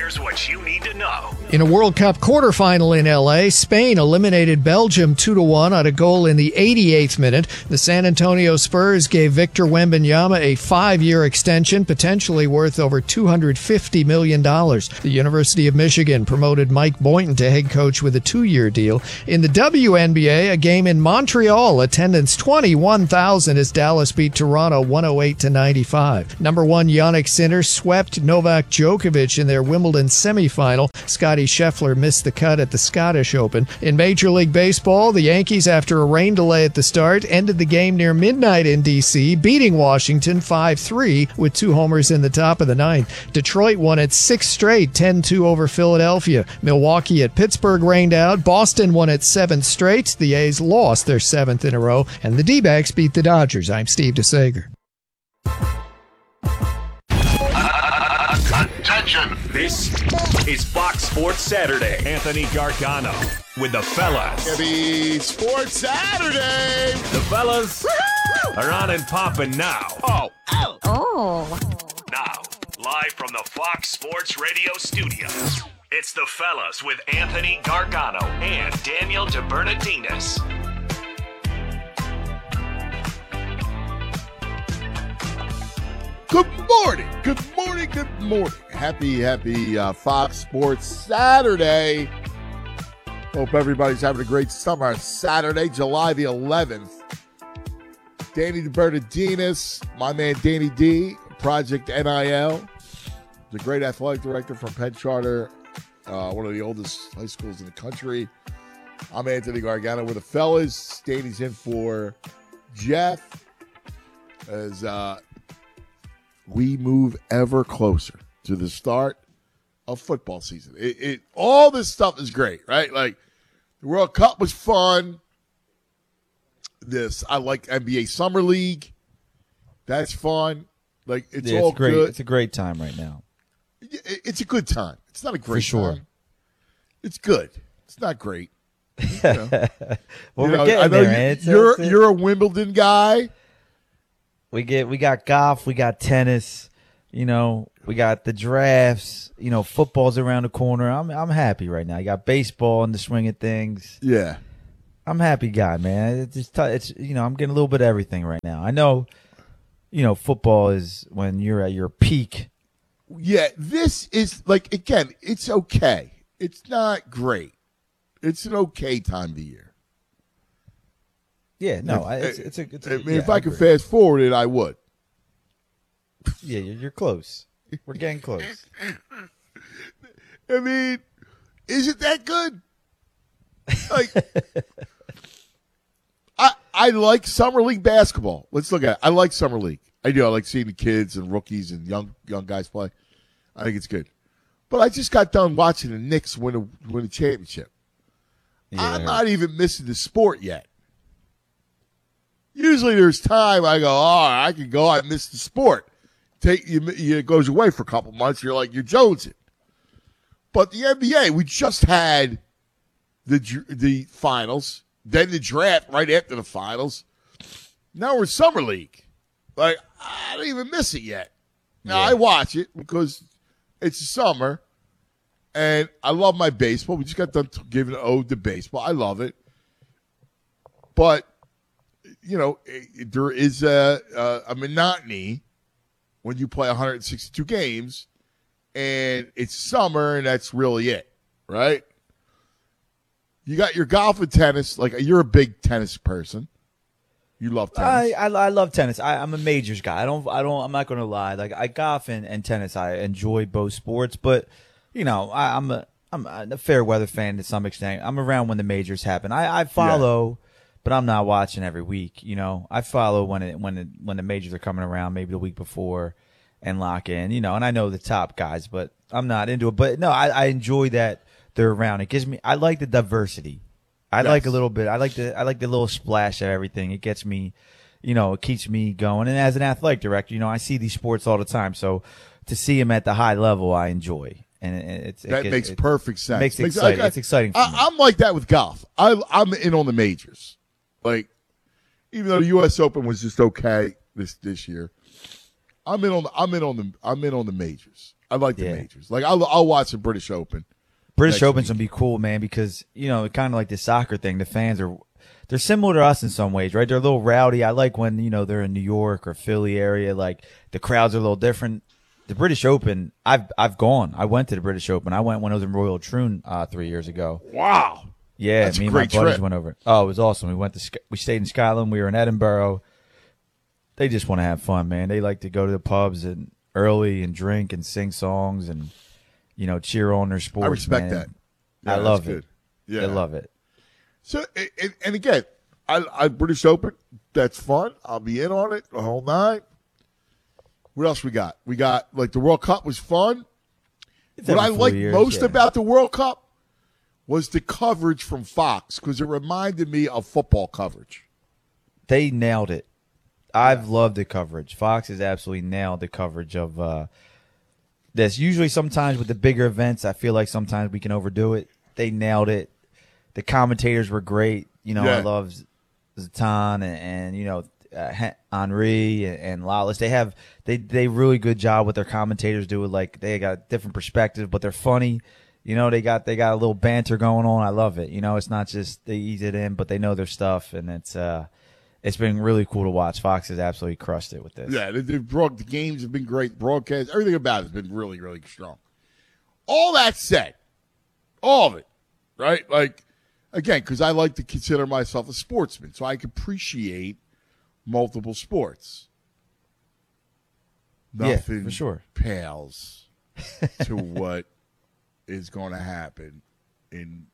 Here's what you need to know. In a World Cup quarterfinal in L.A., Spain eliminated Belgium 2-1 on a goal in the 88th minute. The San Antonio Spurs gave Victor Wembanyama a 5-year extension, potentially worth over $250 million. The University of Michigan promoted Mike Boynton to head coach with a 2-year deal. In the WNBA, a game in Montreal, attendance 21,000 as Dallas beat Toronto 108-95. Number one Yannick Sinner swept Novak Djokovic in their Wimbledon semifinal. Scottie Scheffler missed the cut at the Scottish Open. In Major League Baseball, the Yankees, after a rain delay at the start, ended the game near midnight in D.C., beating Washington 5-3 with 2 homers in the top of the ninth. Detroit won its 6th straight, 10-2 over Philadelphia. Milwaukee at Pittsburgh rained out. Boston won its 7th straight. The A's lost their 7th in a row, and the D-backs beat the Dodgers. I'm Steve DeSager. Attention. This is Fox Sports Saturday. Anthony Gargano with the fellas. Happy Sports Saturday. The fellas are on and popping now. Oh. Now, live from the Fox Sports Radio studios, it's the fellas with Anthony Gargano and Daniel DeBernardinis. Good morning. Good morning. Good morning. Happy Fox Sports Saturday. Hope everybody's having a great summer. Saturday, July the 11th. Danny DeBernardinis, my man Danny D, Project NIL, the great athletic director from Penn Charter, one of the oldest high schools in the country. I'm Anthony Gargano with the fellas. Danny's in for Jeff as we move ever closer to the start of football season. All this stuff is great, right? Like, the World Cup was fun. I like NBA Summer League. That's fun. Like, it's all great. good. It's a great time right now. It's a good time. It's not a great For sure. time. It's good. It's not great. Well, we're getting there, man. You're a Wimbledon guy. We got golf, we got tennis, we got the drafts, football's around the corner. I'm happy right now. You got baseball in the swing of things. Yeah. I'm a happy guy, man. I'm getting a little bit of everything right now. I know, football is when you're at your peak. Yeah, this is like, again, it's okay. It's not great. It's an okay time of the year. Yeah, no, if I could fast forward it, I would. Yeah, you're close. We're getting close. I mean, is it that good? Like, I like summer league basketball. Let's look at it. I like summer league. I do. I like seeing the kids and rookies and young guys play. I think it's good. But I just got done watching the Knicks win a championship. Yeah, I'm not even missing the sport yet. Usually there's time I go, I can go. I missed the sport. It goes away for a couple months. You're jonesing. But the NBA, we just had the finals, then the draft right after the finals. Now we're summer league. Like, I don't even miss it yet. Now I watch it because it's summer, and I love my baseball. We just got done giving an ode to baseball. I love it, but there is a monotony when you play 162 games and it's summer and that's really it, right? You got your golf and tennis. Like, you're a big tennis person. You love tennis. I love tennis. I'm a majors guy. I'm not going to lie. Like, I golf and tennis. I enjoy both sports, but I'm a fair weather fan to some extent. I'm around when the majors happen. I follow. Yeah. But I'm not watching every week. I follow when the majors are coming around, maybe the week before, and lock in. And I know the top guys, but I'm not into it. But no, I enjoy that they're around. It gives me. I like the diversity. I like a little bit. I like the little splash of everything. It gets me, it keeps me going. And as an athletic director, I see these sports all the time. So to see them at the high level, I enjoy. And that makes perfect sense. Makes it exciting. It's exciting. For me. I'm like that with golf. I'm in on the majors. Like, even though the U.S. Open was just okay this year, I'm in on the majors. I like the Yeah. majors. Like I'll watch the British Open. British next Open's week. gonna be cool, man, because kind of like the soccer thing. The fans they're similar to us in some ways, right? They're a little rowdy. I like when they're in New York or Philly area. Like the crowds are a little different. The British Open, I've gone. I went to the British Open. I went when I was in Royal Troon 3 years ago. Wow. Yeah, That's a me and my great buddies trip. went over. Oh, it was awesome. We stayed in Scotland. We were in Edinburgh. They just want to have fun, man. They like to go to the pubs and early and drink and sing songs and cheer on their sports. I respect man. that. Yeah, I love that's it. good. Yeah, I love it. So, and again, I British Open. That's fun. I'll be in on it the whole night. What else we got? We got like the World Cup was fun. It's What every I 4 liked years, most yeah. about the World Cup was the coverage from Fox because it reminded me of football coverage. They nailed it. I've loved the coverage. Fox has absolutely nailed the coverage of this. Usually, sometimes with the bigger events, I feel like sometimes we can overdo it. They nailed it. The commentators were great. I Yeah. love Zlatan and Henri and Lawless. They really good job with their commentators. Do it like they got a different perspective, but they're funny. They got a little banter going on. I love it. It's not just they ease it in, but they know their stuff, and it's been really cool to watch. Fox has absolutely crushed it with this. Yeah, the games have been great. Broadcast, everything about it has been really, really strong. All that said, all of it, right? Like, again, because I like to consider myself a sportsman, so I can appreciate multiple sports. Yeah, Nothing for sure. pales to what is going to happen in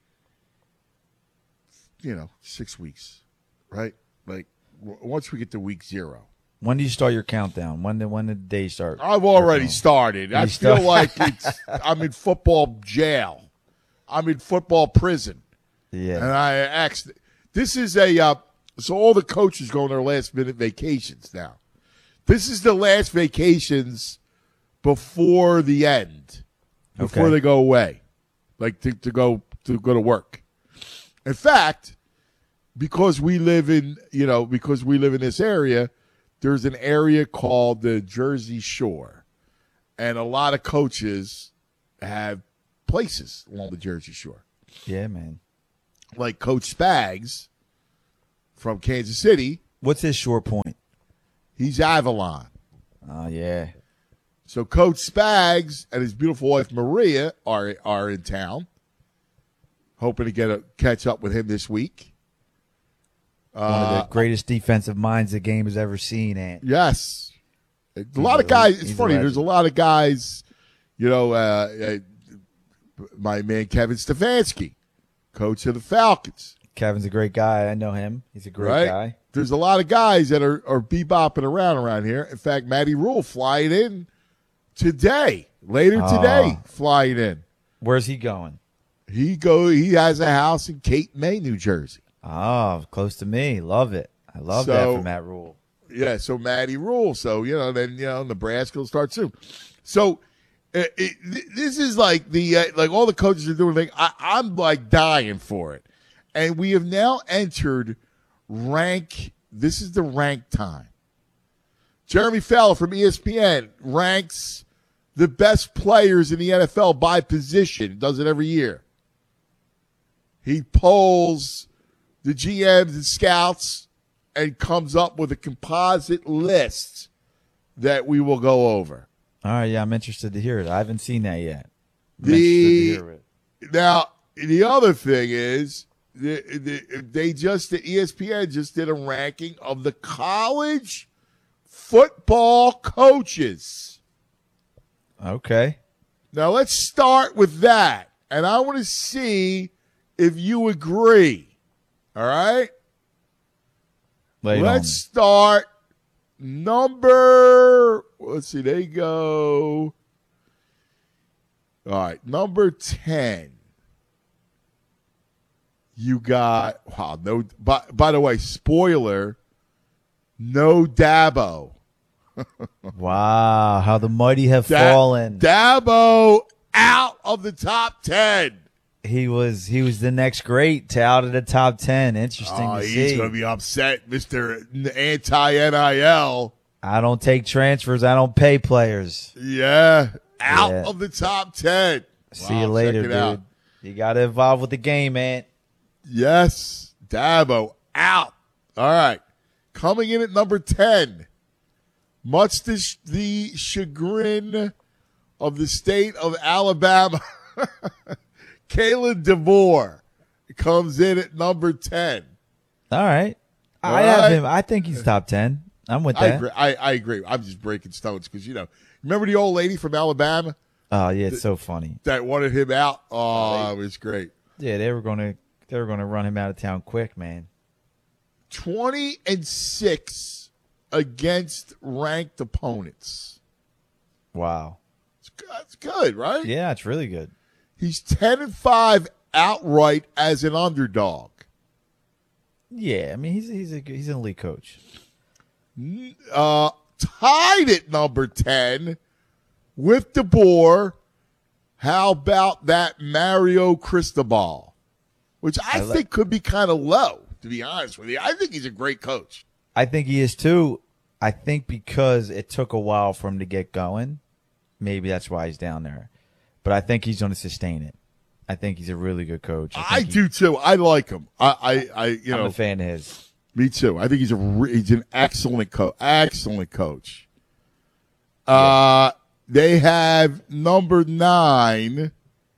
6 weeks, right? Like once we get to week 0. When do you start your countdown? When did the day start? I've already started. I feel like I'm in football jail. I'm in football prison. Yeah. And I asked, this is so all the coaches go on their last minute vacations now. This is the last vacations before the end, before Okay. they go away, like to go to work. In fact, because we live in this area, there's an area called the Jersey Shore, and a lot of coaches have places along the Jersey Shore. Yeah, man. Like Coach Spags from Kansas City, What's his short point? he's Avalon. Oh, yeah. So Coach Spags and his beautiful wife Maria are in town. Hoping to catch up with him this week. One of the greatest defensive minds the game has ever seen, Ant. Yes. A lot of guys. It's he's a funny. legend. There's a lot of guys, my man Kevin Stefanski, coach of the Falcons. Kevin's a great guy. I know him. He's a great Right? guy. There's a lot of guys that are bebopping around here. In fact, Matty Rule flying in today, later today, flying in. Where's he going? He has a house in Cape May, New Jersey. Oh, close to me. Love it. I love that from Matt Rule. Yeah, so Matty Rule. So, then Nebraska will start soon. So this is like like all the coaches are doing thing. I'm like dying for it. And we have now entered rank. This is the rank time. Jeremy Fowler from ESPN ranks the best players in the NFL by position. Does it every year. He polls the GMs and scouts and comes up with a composite list that we will go over. All right, yeah, I'm interested to hear it. I haven't seen that yet. I'm interested to hear it. Now, the other thing is, ESPN just did a ranking of the college football coaches. Okay. Now, let's start with that. And I want to see if you agree. All right? Let's start let's see, they go. All right, number 10. You got, no, by the way, spoiler, no Dabo. Wow, how the mighty have fallen. Dabo out of the top 10. He was the next great to out of the top 10. Interesting to see. He's going to be upset, Mr. Anti-NIL. I don't take transfers. I don't pay players. Yeah. Out Yeah. of the top 10. See Wow, you later, check it out. dude. You got to evolve with the game, man. Yes. Dabo out. All right. Coming in at number 10. Much to the chagrin of the state of Alabama, Kalen DeBoer comes in at number 10. All right. I All have right. him. I think he's top 10. I'm with I that. agree. I agree. I'm just breaking stones because, remember the old lady from Alabama Oh, yeah, it's so funny. that wanted him out? Oh, it was great. Yeah, they were going to run him out of town quick, man. 20-6 against ranked opponents. Wow. It's good, right? Yeah, it's really good. He's 10-5 outright as an underdog. Yeah, I mean he's an elite coach. Tied at number 10 with DeBoer. How about that Mario Cristobal? Which I think could be kind of low, to be honest with you. I think he's a great coach. I think he is too. I think because it took a while for him to get going, maybe that's why he's down there. But I think he's going to sustain it. I think he's a really good coach. I do too. I like him. I'm a fan of his. Me too. I think he's an excellent coach. Excellent coach. They have number 9,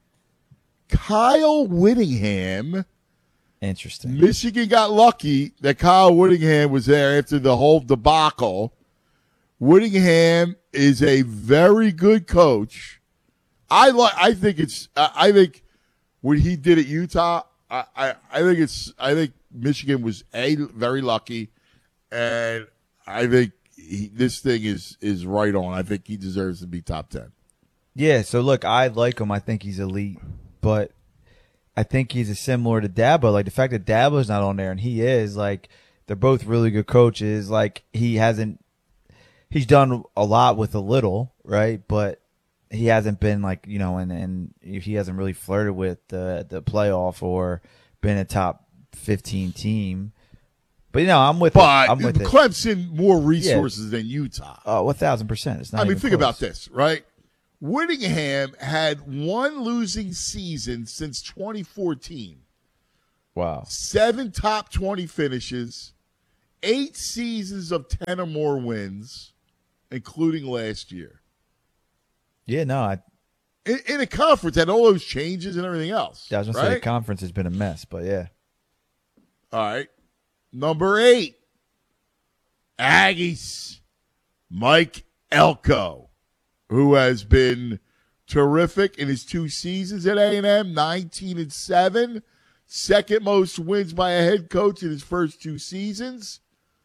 Kyle Whittingham. Interesting. Michigan got lucky that Kyle Whittingham was there after the whole debacle. Whittingham is a very good coach. I think what he did at Utah, I think Michigan was very lucky, and I think this thing is right on. I think he deserves to be top 10. Yeah, so look, I like him. I think he's elite, but I think he's similar to Dabo. Like the fact that Dabo's not on there and he is, like, they're both really good coaches. Like he's done a lot with a little, right? But he hasn't been like, and he hasn't really flirted with the playoff or been a top 15 team. But I'm with But it. I'm with it. Clemson more resources than Utah. Oh, 1,000%. It's not. I mean, even think close. about this, right? Whittingham had one losing season since 2014. Wow. 7 top 20 finishes, 8 seasons of 10 or more wins, including last year. Yeah, no, In a conference had all those changes and everything else. I was going to say right? the conference has been a mess, but yeah. All right. Number 8, Aggies, Mike Elko, who has been terrific in his 2 seasons at A&M, 19-7, second most wins by a head coach in his first 2 seasons.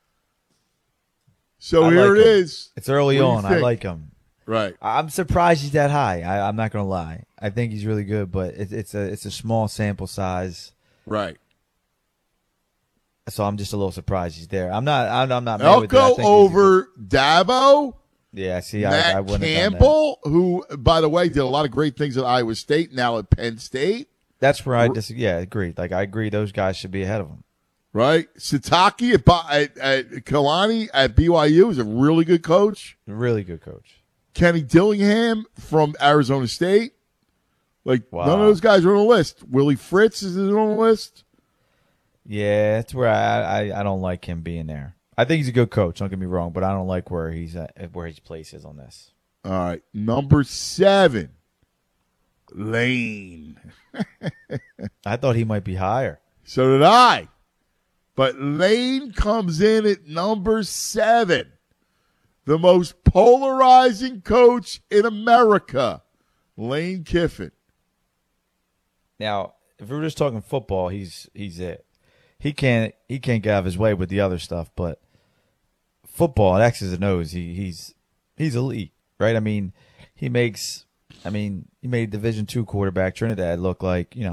So here it is. It's early What do you on. I think? like him. Right. I'm surprised he's that high. I'm not going to lie. I think he's really good, but it's a small sample size. Right. So I'm just a little surprised he's there. I'm not mad with it. I Elko think over Dabo. Yeah, see, Matt I wouldn't Campbell, who, by the way, did a lot of great things at Iowa State, now at Penn State. That's where I disagree. Yeah, agreed. Like I agree, those guys should be ahead of him. Right? Sataki at Kalani at BYU is a really good coach. Really good coach. Kenny Dillingham from Arizona State. Like, Wow. none of those guys are on the list. Willie Fritz is on the list. Yeah, that's where I don't like him being there. I think he's a good coach. Don't get me wrong, but I don't like where he's at, where his place is on this. All right. Number 7, Lane. I thought he might be higher. So did I. But Lane comes in at number 7. The most polarizing coach in America, Lane Kiffin. Now, if we were just talking football, he's it. He can't get out of his way with the other stuff, but football, X's and O's, he's elite, right? I mean, he made Division II quarterback Trinidad look like, he's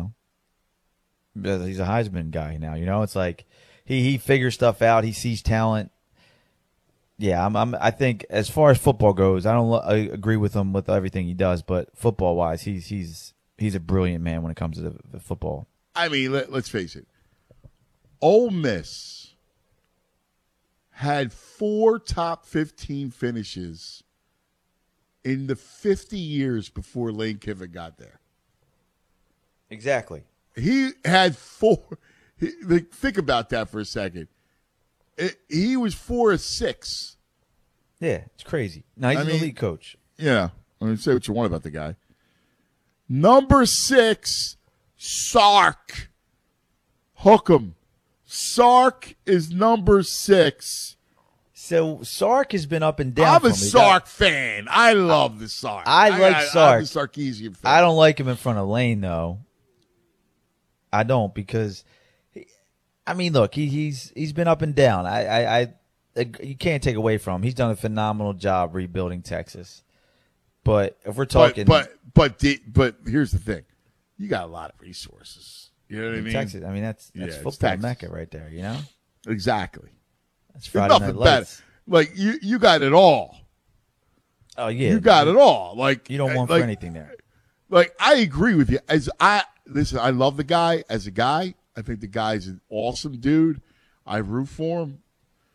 a Heisman guy now, it's like he figures stuff out, he sees talent. Yeah, I think as far as football goes, I agree with him with everything he does, but football wise, he's a brilliant man when it comes to the football. I mean, let's face it. Ole Miss had 4 top 15 finishes in the 50 years before Lane Kiffin got there. Exactly. He had 4. Think about that for a second. He was 4 of 6. Yeah, it's crazy. No, he's an elite coach. Yeah. I mean, say what you want about the guy. Number 6, Sark. Hook 'em. Sark is number 6. So Sark has been up and down. I'm a Sark fan. I love the Sark. I like Sark. I'm a Sarkisian fan. I don't like him in front of Lane, though. I don't, because, look, he's been up and down. You can't take away from him. He's done a phenomenal job rebuilding Texas. But if we're talking, but here's the thing, you got a lot of resources. You know what I mean? Texas. That's football mecca right there. You know, exactly. That's Friday Night Lights. Like you got it all. Oh yeah, you got it all. Like you don't want for anything there. Like I agree with you. I love the guy as a guy. I think the guy's an awesome dude. I root for him.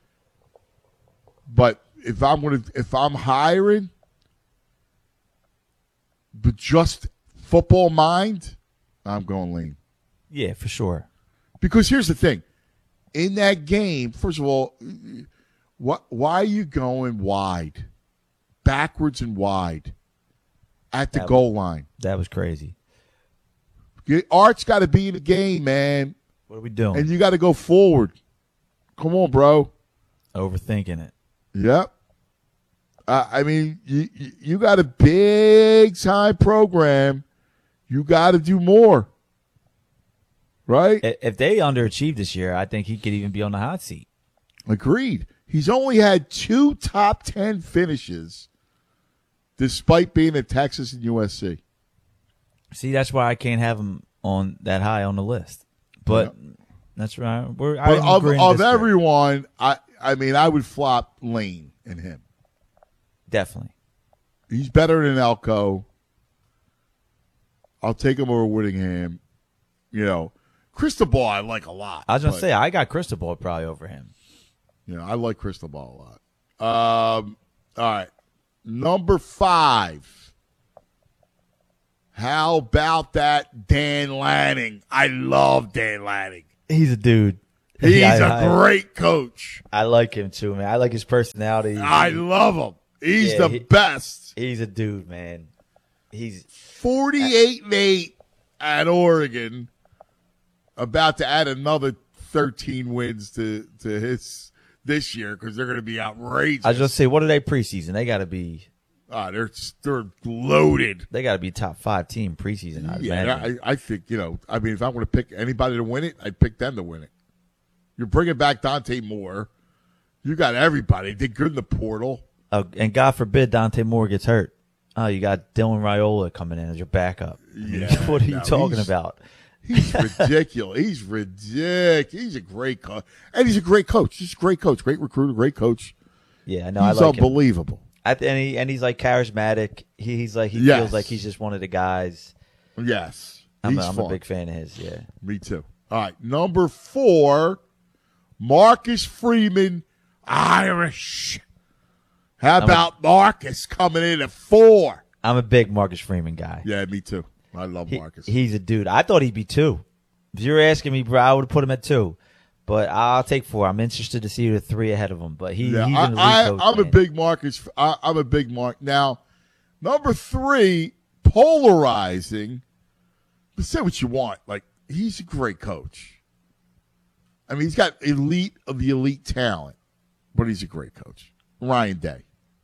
But if I'm hiring, but just football mind, I'm going Lane. Yeah, for sure. Because here's the thing. In that game, first of all, why are you going wide? Backwards and wide at the goal line. That was crazy. Art's got to be in the game, man. What are we doing? And you got to go forward. Come on, bro. Overthinking it. Yep. You got a big time program. You got to do more. Right? If they underachieved this year, I think he could even be on the hot seat. Agreed. He's only had 2 top 10 finishes despite being at Texas and USC. See, that's why I can't have him on that high on the list. But that's right. Of everyone, I would flop Lane and him. Definitely. He's better than Elko. I'll take him over Whittingham. Cristobal I like a lot. I was going to say, I got Cristobal probably over him. I like Cristobal a lot. All right. Number 5. How about that Dan Lanning? I love Dan Lanning. He's a dude. He's a great coach. I like him too, man. I like his personality. I love him. He's the best. He's a dude, man. He's 48-8 at Oregon. About to add another 13 wins to his this year because they're going to be outrageous. I was just say, what are they preseason? They got to be. They're loaded. They got to be top 5 team preseason. I think if I'm going to pick anybody to win it, I'd pick them to win it. You're bringing back Dante Moore. You got everybody. They're good in the portal. And God forbid Dante Moore gets hurt. Oh, you got Dylan Raiola coming in as your backup. Yeah, what are you talking about? He's ridiculous. He's ridiculous. He's a great coach. And he's a great coach. He's a great coach. Great recruiter. Great coach. Yeah, no, he's I like unbelievable. Him. And he's like charismatic. He feels like he's just one of the guys. Yes. I'm a big fan of his, yeah. Me too. All right. Number 4, Marcus Freeman, Irish. How about Marcus coming in at 4? I'm a big Marcus Freeman guy. Yeah, me too. I love Marcus. He's a dude. I thought he'd be 2. If you're asking me, bro, I would have put him at 2. But I'll take 4. I'm interested to see the 3 ahead of him. But he's an elite coach, I'm a big Marcus. I'm a big Mark. Now, number 3, polarizing. But say what you want. Like, he's a great coach. He's got elite of the elite talent. But he's a great coach. Ryan Day.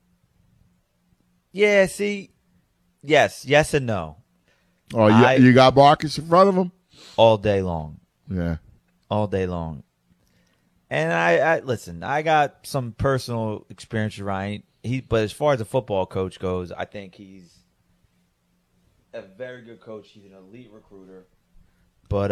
Yeah, see, yes and no. Oh, you got Marcus in front of him? All day long. Yeah. All day long. And I listen, I got some personal experience with Ryan. But as far as a football coach goes, I think he's a very good coach. He's an elite recruiter. But,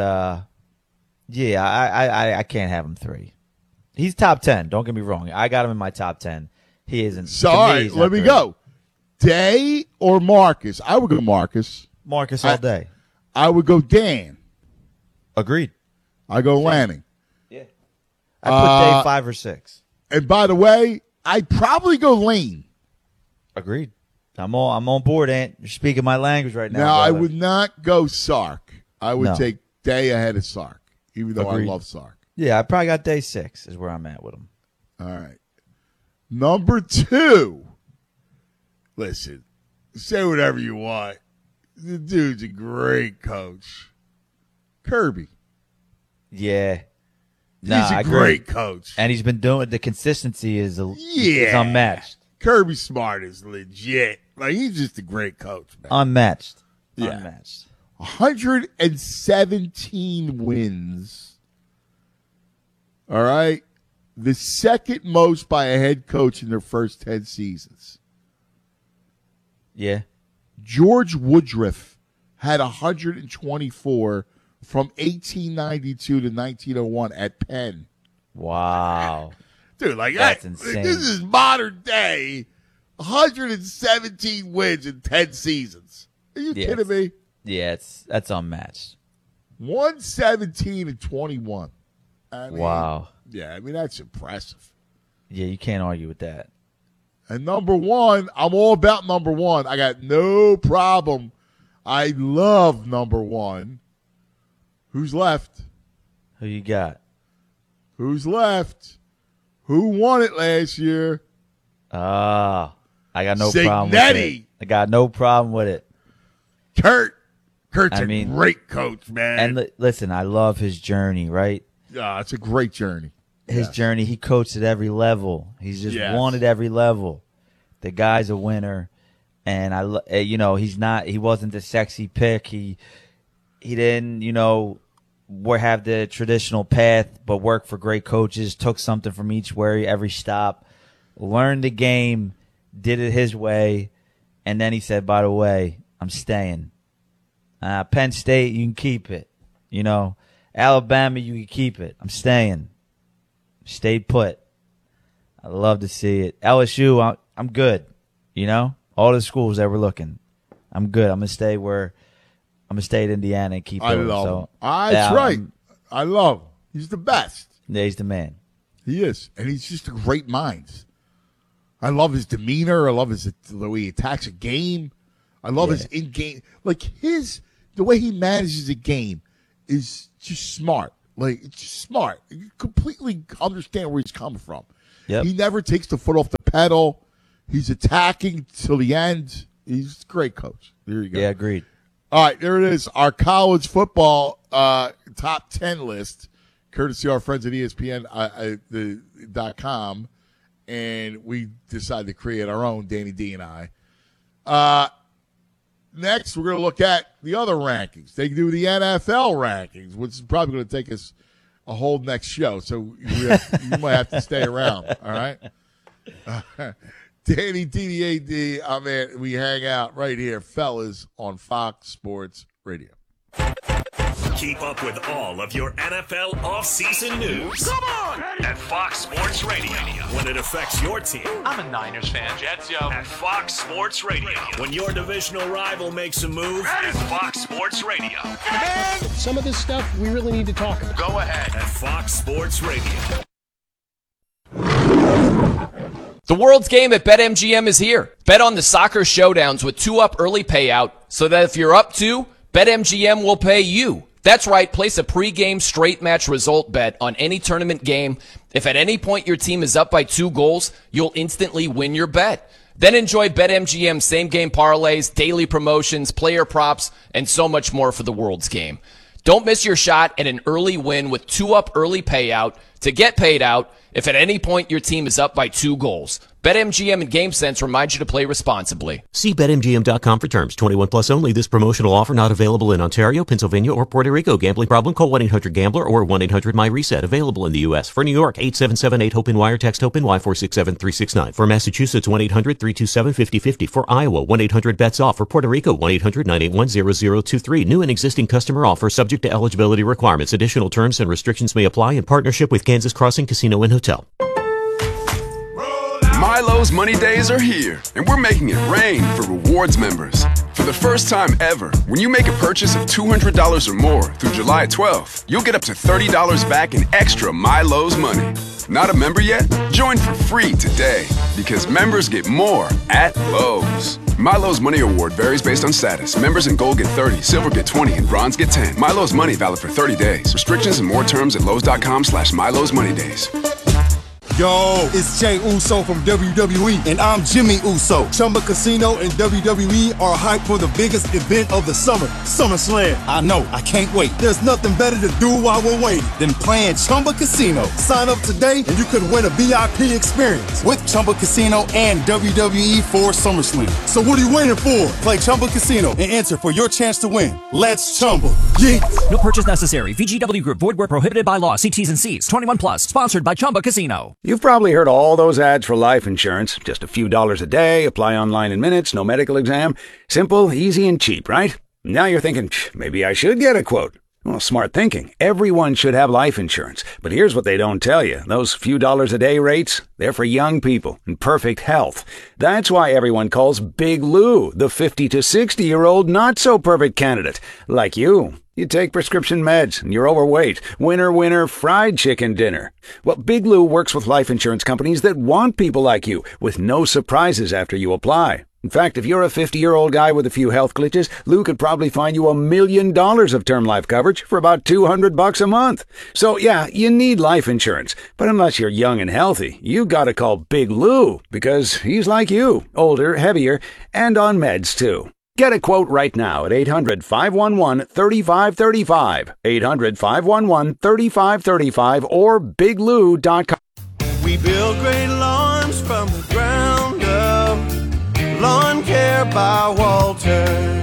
I can't have him 3. He's top 10. Don't get me wrong. I got him in my top 10. He isn't. So, all right, let me go. Day or Marcus? I would go Marcus. Marcus all day. I would go Dan. Agreed. I go Lanning. Yeah. I put Day 5 or 6. And by the way, I'd probably go Lane. Agreed. I'm on board, Ant. You're speaking my language right now. Now, I brother. would not go Sark. I would No. take Day ahead of Sark, even though Agreed. I love Sark. Yeah, I probably got day 6 is where I'm at with him. All right. Number 2. Listen, say whatever you want. The dude's a great coach. Kirby. Yeah. He's Nah, a I agree. great coach. And he's been doing the consistency is Yeah. unmatched. Kirby Smart is legit. Like, he's just a great coach, man. Unmatched. Yeah. Unmatched. 117 wins. All right. The second most by a head coach in their first 10 seasons. Yeah. George Woodruff had 124 from 1892 to 1901 at Penn. Wow. Dude, like, That's hey, insane. this is modern day. 117 wins in 10 seasons. Are you Yeah, kidding me? Yeah, that's unmatched. 117 and 21. I mean, Wow. Yeah, I mean, that's impressive. Yeah, you can't argue with that. And number 1, I'm all about number 1. I got no problem. I love number 1. Who's left? Who you got? Who's left? Who won it last year? Ah, I got no problem with Signetti. it. I got no problem with it. Kurt. Kurt's I a mean- great coach, man. And listen, I love his journey, right? It's a great journey. His Yes. journey, he coached at every level. He's just Yes. won at every level. The guy's a winner. And he wasn't the sexy pick. He didn't, have the traditional path, but worked for great coaches, took something from every stop, learned the game, did it his way, and then he said, by the way, I'm staying. Penn State, you can keep it. Alabama, you can keep it. I'm staying. Stayed put. I love to see it. LSU, I'm good. All the schools that were looking, I'm good. I'm gonna stay at Indiana and keep. I going. love So, him. That's right. I love him. He's the best. Yeah, he's the man. He is. And he's just a great mind. I love his demeanor. I love the way he attacks a game. I love his in-game. Like, the way he manages a game is just smart. Like, it's just smart. You completely understand where he's coming from. Yep. He never takes the foot off the pedal. He's attacking till the end. He's a great coach. There you go. Yeah, agreed. All right, there it is. Our college football top 10 list, courtesy of our friends at ESPN.com. And we decided to create our own, Danny D and I. Next, we're going to look at the other rankings. They do the NFL rankings, which is probably going to take us a whole next show. So you might have to stay around. All right. Danny DDAD, man, we hang out right here, fellas, on Fox Sports Radio. Keep up with all of your NFL offseason news. Come on! At Fox Sports Radio. When it affects your team. I'm a Niners fan, Jets, yo. At Fox Sports Radio. When your divisional rival makes a move. At Fox Sports Radio. Some of this stuff we really need to talk about. Go ahead. At Fox Sports Radio. The World's Game at BetMGM is here. Bet on the soccer showdowns with 2-up early payout so that if you're up 2, BetMGM will pay you. That's right, place a pregame straight match result bet on any tournament game. If at any point your team is up by 2 goals, you'll instantly win your bet. Then enjoy BetMGM same-game parlays, daily promotions, player props, and so much more for the World's Game. Don't miss your shot at an early win with 2-up early payout to get paid out if at any point your team is up by 2 goals. BetMGM and GameSense remind you to play responsibly. See BetMGM.com for terms. 21 plus only. This promotional offer not available in Ontario, Pennsylvania, or Puerto Rico. Gambling problem? Call 1-800-GAMBLER or 1-800-MyReset. Available in the U.S. For New York, 877-8-HOPE-NY or text HOPE-NY 467-369. For Massachusetts, 1-800-327-5050. For Iowa, 1-800-BETS-OFF. For Puerto Rico, 1-800-981-0023. New and existing customer offer subject to eligibility requirements. Additional terms and restrictions may apply in partnership with Kansas Crossing Casino and Hotel. My Milo's Money Days are here, and we're making it rain for rewards members. For the first time ever, when you make a purchase of $200 or more through July 12th, you'll get up to $30 back in extra Milo's money. Not a member yet? Join for free today, because members get more at Lowe's. Milo's Money Award varies based on status. Members in Gold get 30, Silver get 20, and Bronze get 10. Milo's Money valid for 30 days. Restrictions and more terms at Lowe's.com/Milo's Money Days. Yo, it's Jey Uso from WWE, and I'm Jimmy Uso. Chumba Casino and WWE are hyped for the biggest event of the summer, SummerSlam. I know, I can't wait. There's nothing better to do while we're waiting than playing Chumba Casino. Sign up today and you could win a VIP experience with Chumba Casino and WWE for SummerSlam. So what are you waiting for? Play Chumba Casino and enter for your chance to win. Let's Chumba. Yeah. No purchase necessary. VGW Group. Void where prohibited by law. See T's and C's. 21 plus. Sponsored by Chumba Casino. You've probably heard all those ads for life insurance. Just a few dollars a day, apply online in minutes, no medical exam. Simple, easy, and cheap, right? Now you're thinking, maybe I should get a quote. Well, smart thinking. Everyone should have life insurance. But here's what they don't tell you. Those few dollars a day rates, they're for young people in perfect health. That's why everyone calls Big Lou the 50 to 60-year-old not-so-perfect candidate. Like you. You take prescription meds, and you're overweight. Winner, winner, fried chicken dinner. Well, Big Lou works with life insurance companies that want people like you, with no surprises after you apply. In fact, if you're a 50-year-old guy with a few health glitches, Lou could probably find you $1 million of term life coverage for about $200 a month. So, yeah, you need life insurance. But unless you're young and healthy, you gotta call Big Lou, because he's like you, older, heavier, and on meds, too. Get a quote right now at 800-511-3535, 800-511-3535, or biglou.com. We build great lawns from the ground up. Lawn Care by Walter.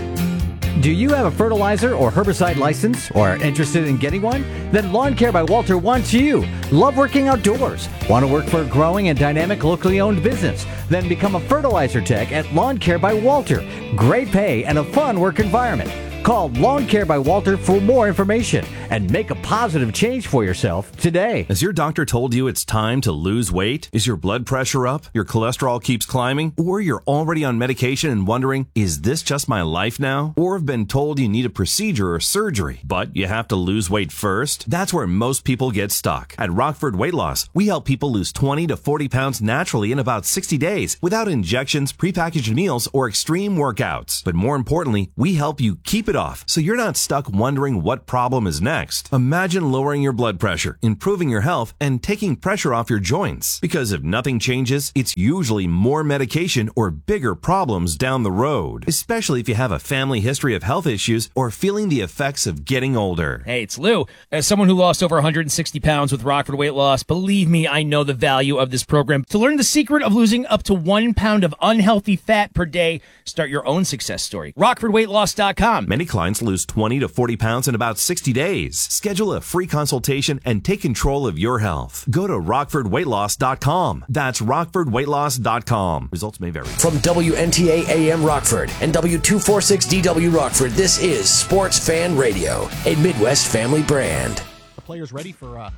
Do you have a fertilizer or herbicide license or are interested in getting one? Then Lawn Care by Walter wants you. Love working outdoors? Want to work for a growing and dynamic locally owned business? Then become a fertilizer tech at Lawn Care by Walter. Great pay and a fun work environment. Call Lawn Care by Walter for more information and make a positive change for yourself today. Has your doctor told you it's time to lose weight? Is your blood pressure up? Your cholesterol keeps climbing? Or you're already on medication and wondering, is this just my life now? Or have been told you need a procedure or surgery, but you have to lose weight first? That's where most people get stuck. At Rockford Weight Loss, we help people lose 20 to 40 pounds naturally in about 60 days without injections, prepackaged meals, or extreme workouts. But more importantly, we help you keep it off so you're not stuck wondering what problem is next. Imagine lowering your blood pressure, improving your health, and taking pressure off your joints. Because if nothing changes, it's usually more medication or bigger problems down the road, especially if you have a family history of health issues or feeling the effects of getting older. Hey, it's Lou. As someone who lost over 160 pounds with Rockford Weight Loss, believe me, I know the value of this program. To learn the secret of losing up to 1 pound of unhealthy fat per day, start your own success story. RockfordWeightLoss.com. Many clients lose 20 to 40 pounds in about 60 days. Schedule a free consultation and take control of your health. Go to RockfordWeightLoss.com. That's RockfordWeightLoss.com. Results may vary. From WNTA AM Rockford and W246DW Rockford, this is Sports Fan Radio, a Midwest family brand. The players ready for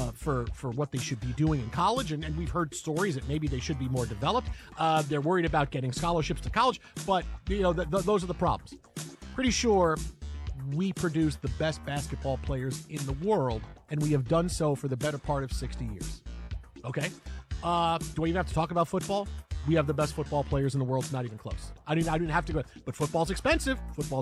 what they should be doing in college, and we've heard stories that maybe they should be more developed. They're worried about getting scholarships to college, but those are the problems. Pretty sure we produce the best basketball players in the world, and we have done so for the better part of 60 years. Okay? Do I even have to talk about football? We have the best football players in the world. It's not even close. I didn't have to go. But football's expensive.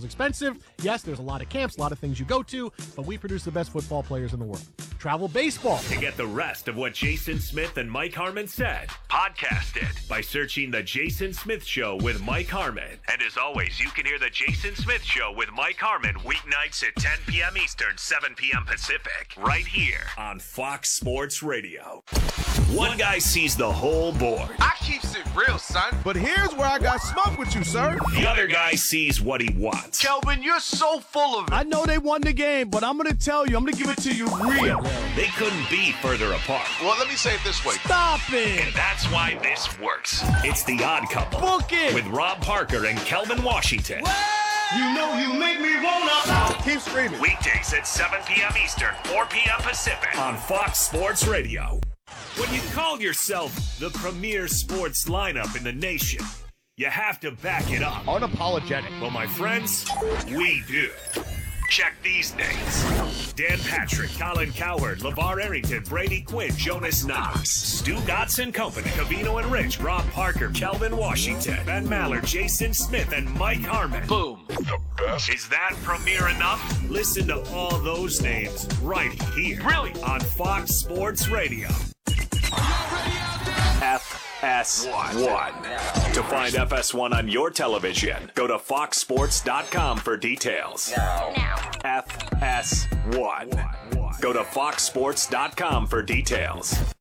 Yes, there's a lot of camps, a lot of things you go to, but we produce the best football players in the world. Travel baseball. To get the rest of what Jason Smith and Mike Harmon said, podcast it by searching The Jason Smith Show with Mike Harmon. And as always, you can hear The Jason Smith Show with Mike Harmon weeknights at 10 p.m. Eastern, 7 p.m. Pacific, right here on Fox Sports Radio. One guy sees the whole board. I keeps it real, son. But here's where I got smoke with you, sir. The other guy sees what he wants. Kelvin, you're so full of it. I know they won the game, but I'm going to tell you, I'm going to give it to you real. They couldn't be further apart. Well, let me say it this way. Stop it. And that's why this works. It's The Odd Couple. Book it. With Rob Parker and Kelvin Washington. You know you make me wanna. Keep screaming. Weekdays at 7 p.m. Eastern, 4 p.m. Pacific on Fox Sports Radio. When you call yourself the premier sports lineup in the nation, you have to back it up. Unapologetic. Well, my friends, we do. Check these names. Dan Patrick, Colin Cowherd, LeVar Arrington, Brady Quinn, Jonas Knox, Stu Gotts Company, Cavino and Rich, Rob Parker, Kelvin Washington, Ben Maller, Jason Smith, and Mike Harmon. Boom. The best. Is that premier enough? Listen to all those names right here. Really? On Fox Sports Radio. FS1. To find FS1 on your television, go to foxsports.com for details. FS1. Go to foxsports.com for details.